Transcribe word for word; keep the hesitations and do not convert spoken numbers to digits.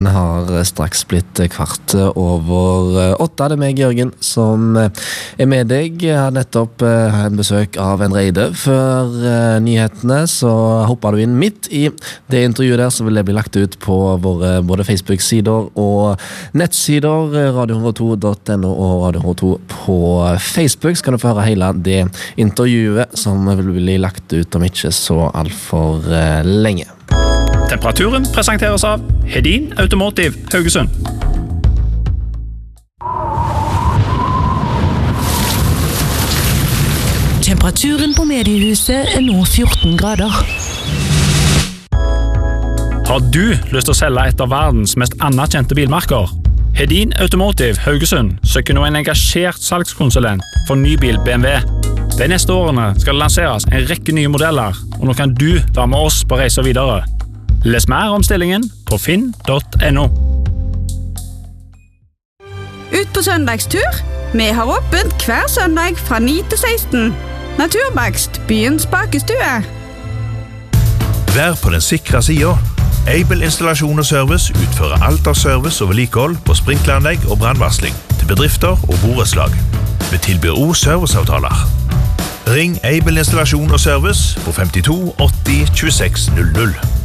har straks blitt kvart over åtte. Det er meg, Jørgen, som er med deg. Jeg har nettopp en besøk av en reide før nyhetene, så hopper du inn midt i det intervjuet der, så vil det bli lagt ut på våre både Facebook-sider og nettsider, radio hundre to punktum no og radio hundre to på Facebook. Så kan du få høre hele det intervjuet som vil bli lagt ut om ikke så alt for lenge. Temperaturen presenteres av Hedin Automotive Haugesund. Temperaturen på mediehuset er nå fjorten grader. Har du lyst til å selge et av verdens mest anerkjente bilmerker? Hedin Automotive Haugesund søker nå en engasjert salgskonsulent for nybil B M W. De neste årene skal det lanseres en rekke nye modeller, og nå kan du være med oss på reise videre. Les mer om stillingen på finn punktum no. Ut på søndagstur. Vi har åpent hver søndag fra ni til seksten. Naturbakst, byens bakestue. Vær på den sikre siden. Able Installasjon og Service utfører alt av service og vedlikehold på sprinkleranlegg og brandvarsling til bedrifter og borettslag. Vi tilbyr også serviceavtaler. Ring Able Installasjon og Service på femtito åtti tjueseks null null.